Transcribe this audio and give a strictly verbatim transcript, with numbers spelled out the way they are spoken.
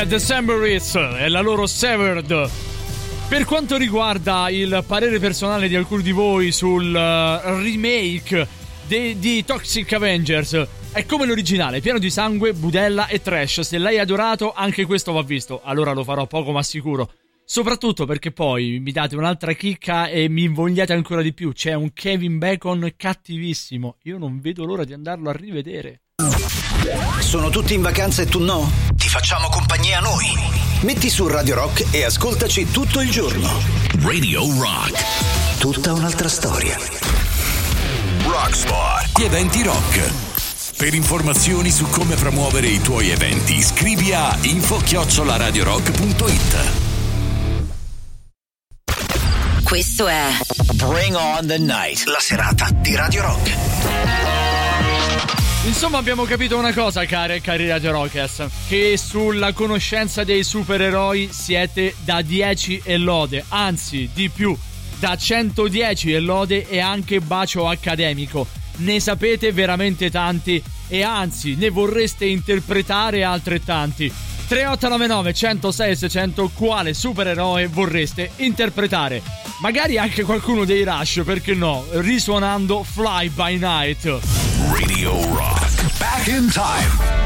Decemberists e la loro Severed. Per quanto riguarda il parere personale di alcuni di voi sul uh, remake de- di Toxic Avengers, è come l'originale, pieno di sangue, budella e trash. Se l'hai adorato, anche questo va visto. Allora lo farò poco ma sicuro. Soprattutto perché poi mi date un'altra chicca e mi invogliate ancora di più. C'è un Kevin Bacon cattivissimo. Io non vedo l'ora di andarlo a rivedere. Sono tutti in vacanza e tu no? Ti facciamo compagnia noi. Metti su Radio Rock e ascoltaci tutto il giorno. Radio Rock. Tutta un'altra storia. Rockspot. Gli eventi rock. Per informazioni su come promuovere i tuoi eventi, scrivi a info chiocciola radiorock punto it. Questo è Bring on the Night, la serata di Radio Rock. Insomma, abbiamo capito una cosa, care e cari Radio Rockers, che sulla conoscenza dei supereroi siete da dieci e lode, anzi di più, da centodieci e lode e anche bacio accademico. Ne sapete veramente tanti e anzi ne vorreste interpretare altrettanti. tre otto nove nove uno zero sei sei zero zero, quale supereroe vorreste interpretare? Magari anche qualcuno dei Rush, perché no, risuonando Fly By Night. Radio Rock. Back in time.